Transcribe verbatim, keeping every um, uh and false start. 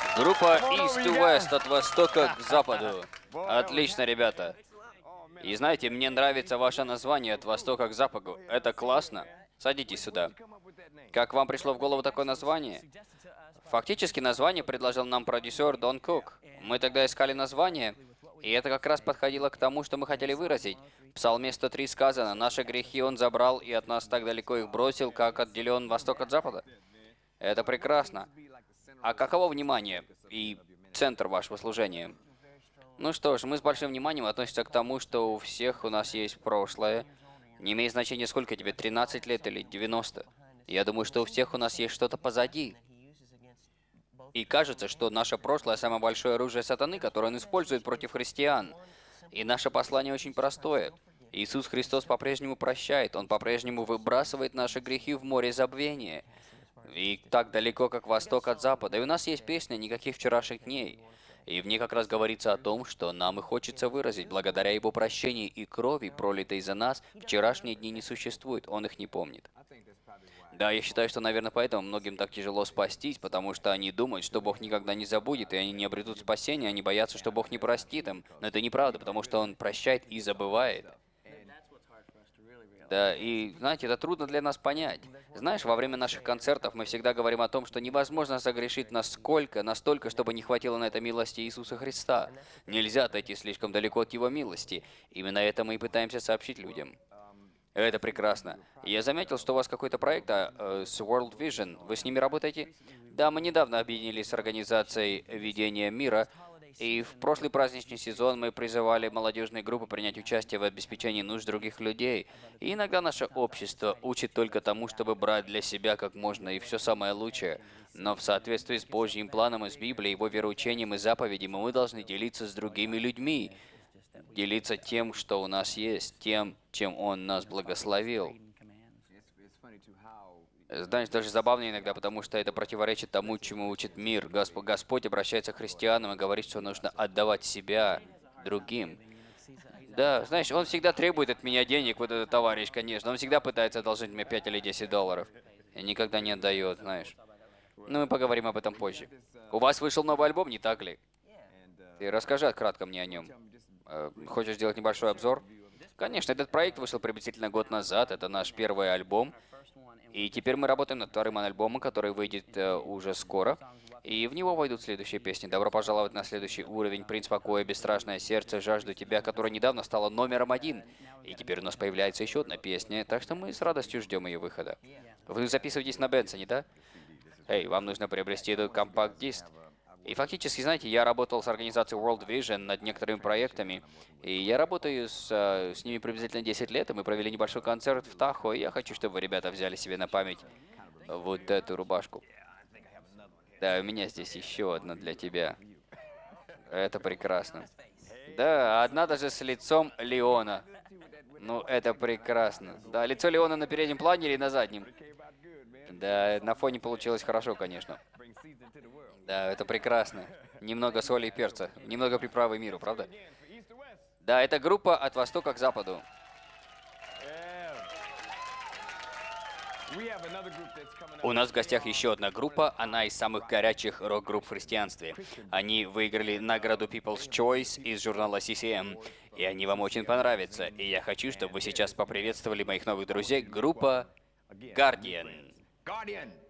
Группа East to West, от востока к западу. Отлично, ребята. И знаете, мне нравится ваше название «От востока к западу». Это классно. Садитесь сюда. Как вам пришло в голову такое название? Фактически название предложил нам продюсер Дон Кук. Мы тогда искали название, и это как раз подходило к тому, что мы хотели выразить. В Псалме сто три сказано: «Наши грехи Он забрал, и от нас так далеко их бросил, как отделен восток от запада». Это прекрасно. А каково внимание и центр вашего служения? Ну что ж, мы с большим вниманием относимся к тому, что у всех у нас есть прошлое. Не имеет значения, сколько тебе, тринадцать лет или девяносто. Я думаю, что у всех у нас есть что-то позади. И кажется, что наше прошлое — самое большое оружие сатаны, которое он использует против христиан. И наше послание очень простое. Иисус Христос по-прежнему прощает, Он по-прежнему выбрасывает наши грехи в море забвения. И так далеко, как восток от запада. И у нас есть песня «Никаких вчерашних дней». И в ней как раз говорится о том, что нам и хочется выразить: благодаря Его прощению и крови, пролитой за нас, вчерашние дни не существуют, Он их не помнит. Да, я считаю, что, наверное, поэтому многим так тяжело спастись, потому что они думают, что Бог никогда не забудет, и они не обретут спасения, они боятся, что Бог не простит им. Но это неправда, потому что Он прощает и забывает. Да, и, знаете, это трудно для нас понять. Знаешь, во время наших концертов мы всегда говорим о том, что невозможно согрешить насколько, настолько, чтобы не хватило на это милости Иисуса Христа. Нельзя отойти слишком далеко от Его милости. Именно это мы и пытаемся сообщить людям. Это прекрасно. Я заметил, что у вас какой-то проект а, э, с World Vision. Вы с ними работаете? Да, мы недавно объединились с организацией «Видение мира», и в прошлый праздничный сезон мы призывали молодежные группы принять участие в обеспечении нужд других людей. И иногда наше общество учит только тому, чтобы брать для себя как можно и все самое лучшее. Но в соответствии с Божьим планом и с Библией, Его вероучением и заповедями, мы должны делиться с другими людьми. Делиться тем, что у нас есть, тем, чем Он нас благословил. Знаешь, даже забавно иногда, потому что это противоречит тому, чему учит мир. Госп- Господь обращается к христианам и говорит, что нужно отдавать себя другим. Да, знаешь, Он всегда требует от меня денег, вот этот товарищ, конечно. Он всегда пытается одолжить мне пять или десять долларов. И никогда не отдает, знаешь. Но мы поговорим об этом позже. У вас вышел новый альбом, не так ли? Ты расскажи кратко мне о нем. Э, Хочешь сделать небольшой обзор? Конечно, этот проект вышел приблизительно год назад. Это наш первый альбом. И теперь мы работаем над вторым альбомом, который выйдет э, уже скоро. И в него войдут следующие песни. «Добро пожаловать на следующий уровень», «Принц покоя», «Бесстрашное сердце», «Жажду тебя», которая недавно стала номером один. И теперь у нас появляется еще одна песня, так что мы с радостью ждем ее выхода. Вы записываетесь на Бенсоне, да? Эй, вам нужно приобрести этот компакт-диск. И фактически, знаете, я работал с организацией World Vision над некоторыми проектами, и я работаю с, э, с ними приблизительно десять лет, и мы провели небольшой концерт в Тахо, и я хочу, чтобы вы, ребята, взяли себе на память вот эту рубашку. Да, у меня здесь еще одна для тебя. Это прекрасно. Да, одна даже с лицом Леона. Ну, это прекрасно. Да, лицо Леона на переднем плане или на заднем? Да, на фоне получилось хорошо, конечно. Да, это прекрасно. Немного соли и перца. Немного приправы миру, правда? Да, это группа «От востока к западу». У нас в гостях еще одна группа, она из самых горячих рок-групп в христианстве. Они выиграли награду People's Choice из журнала си си эм, и они вам очень понравятся. И я хочу, чтобы вы сейчас поприветствовали моих новых друзей, группа Guardian.